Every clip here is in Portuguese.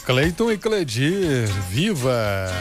Cleiton e Cledir, viva!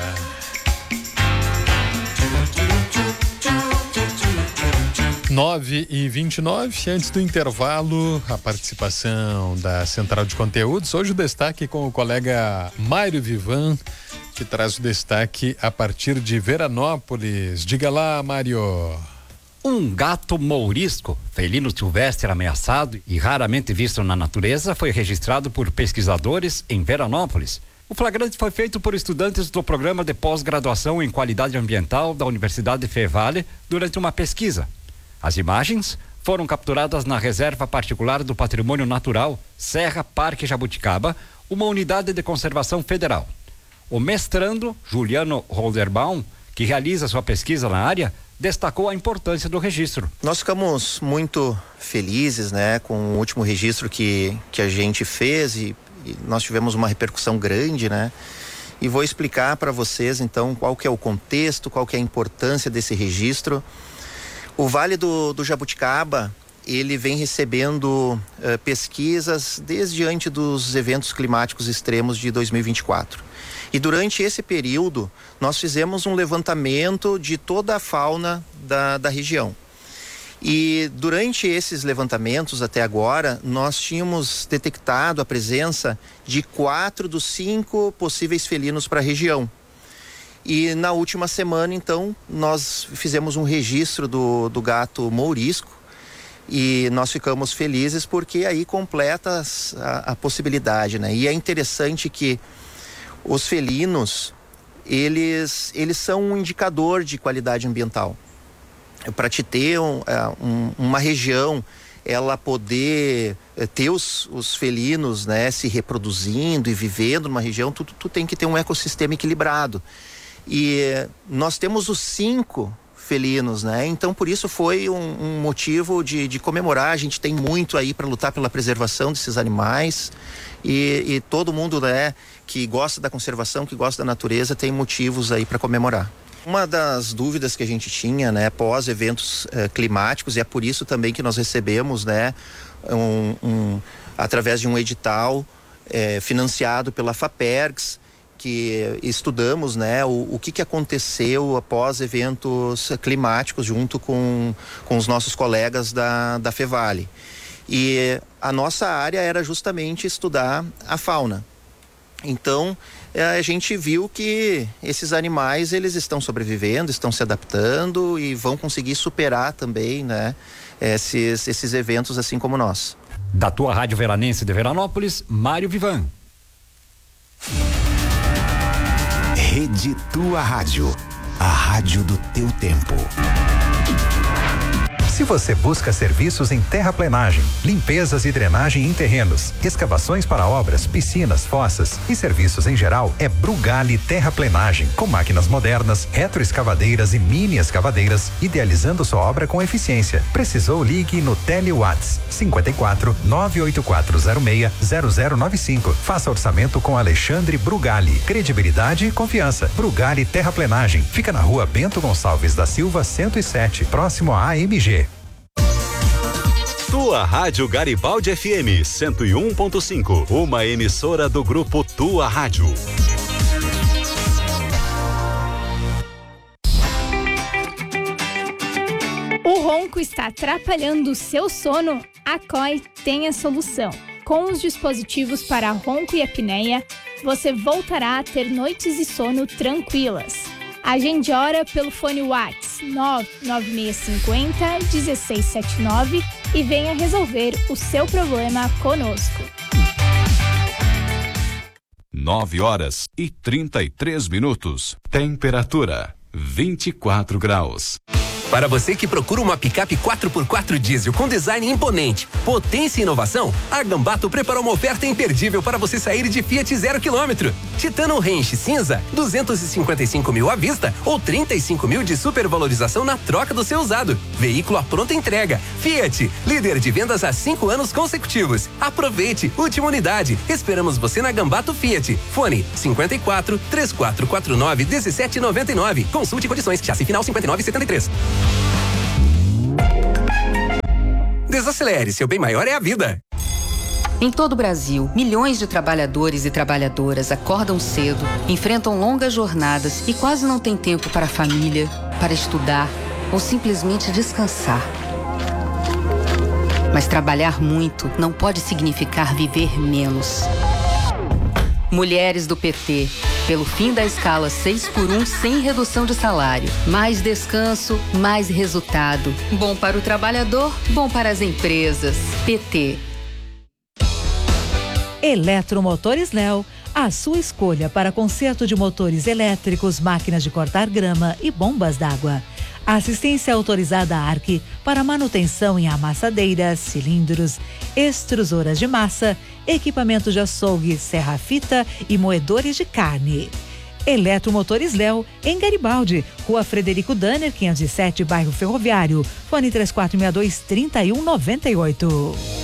Nove e 29, antes do intervalo, a participação da Central de Conteúdos. Hoje o destaque com o colega Mário Vivan, que traz o destaque a partir de Veranópolis. Diga lá, Mário. Um gato mourisco, felino silvestre ameaçado e raramente visto na natureza, foi registrado por pesquisadores em Veranópolis. O flagrante foi feito por estudantes do programa de pós-graduação em qualidade ambiental da Universidade Fevale durante uma pesquisa. As imagens foram capturadas na Reserva Particular do Patrimônio Natural Serra Parque Jabuticaba, uma unidade de conservação federal. O mestrando Juliano Holderbaum, que realiza sua pesquisa na área, destacou a importância do registro. Nós ficamos muito felizes, né, com o último registro que a gente fez e nós tivemos uma repercussão grande, né? E vou explicar para vocês então qual que é o contexto, qual que é a importância desse registro. O Vale do Jabuticaba, ele vem recebendo pesquisas desde antes dos eventos climáticos extremos de 2024. E durante esse período, nós fizemos um levantamento de toda a fauna da região. E durante esses levantamentos até agora, nós tínhamos detectado a presença de 4 dos 5 possíveis felinos para a região. E na última semana, então, nós fizemos um registro do gato mourisco e nós ficamos felizes porque aí completa a possibilidade, né? E é interessante que os felinos, eles são um indicador de qualidade ambiental. Para te ter uma região, ela poder ter os felinos, né, se reproduzindo e vivendo numa região, tu tem que ter um ecossistema equilibrado. E nós temos os 5 felinos, né? Então por isso foi um motivo de comemorar. A gente tem muito aí para lutar pela preservação desses animais e todo mundo, né, que gosta da conservação, que gosta da natureza, tem motivos aí para comemorar. Uma das dúvidas que a gente tinha, né, pós eventos climáticos, e é por isso também que nós recebemos, né, através de um edital financiado pela FAPERGS, que estudamos, né, o que aconteceu após eventos climáticos junto com os nossos colegas da Fevale. E a nossa área era justamente estudar a fauna. Então, a gente viu que esses animais, eles estão sobrevivendo, estão se adaptando e vão conseguir superar também, né, esses eventos assim como nós. Da tua Rádio Veranense de Veranópolis, Mário Vivan. Rede Tua Rádio, a rádio do teu tempo. Se você busca serviços em terraplenagem, limpezas e drenagem em terrenos, escavações para obras, piscinas, fossas e serviços em geral, é Brugali Terraplenagem, com máquinas modernas, retroescavadeiras e mini escavadeiras, idealizando sua obra com eficiência. Precisou? Ligue no Tele-Whats 54 98406 0095. Faça orçamento com Alexandre Brugali. Credibilidade e confiança. Brugali Terraplenagem. Fica na rua Bento Gonçalves da Silva 107, próximo à AMG. Tua Rádio Garibaldi FM 101.5, uma emissora do grupo Tua Rádio. O ronco está atrapalhando o seu sono? A COI tem a solução. Com os dispositivos para ronco e apneia, você voltará a ter noites de sono tranquilas. Agende hora pelo fone WhatsApp 99650-1679 e venha resolver o seu problema conosco. 9h33. Temperatura 24 graus. Para você que procura uma picape 4x4 diesel com design imponente, potência e inovação, a Gambato preparou uma oferta imperdível para você sair de Fiat 0 km. Titano Range cinza, 255 mil à vista ou 35 mil de supervalorização na troca do seu usado. Veículo à pronta entrega. Fiat, líder de vendas há 5 anos consecutivos. Aproveite, última unidade. Esperamos você na Gambato Fiat. Fone 54 3449 1799. Consulte condições. Chassi final 5973. Desacelere, seu bem maior é a vida. Em todo o Brasil, milhões de trabalhadores e trabalhadoras acordam cedo, enfrentam longas jornadas e quase não têm tempo para a família, para estudar ou simplesmente descansar. Mas trabalhar muito não pode significar viver menos. Mulheres do PT, pelo fim da escala 6x1 sem redução de salário. Mais descanso, mais resultado. Bom para o trabalhador, bom para as empresas. PT. Eletromotores Léo, a sua escolha para conserto de motores elétricos, máquinas de cortar grama e bombas d'água. Assistência autorizada ARC para manutenção em amassadeiras, cilindros, extrusoras de massa, equipamentos de açougue, serra-fita e moedores de carne. Eletromotores Léo, em Garibaldi, Rua Frederico Danner, 507, bairro Ferroviário. Fone 3462-3198.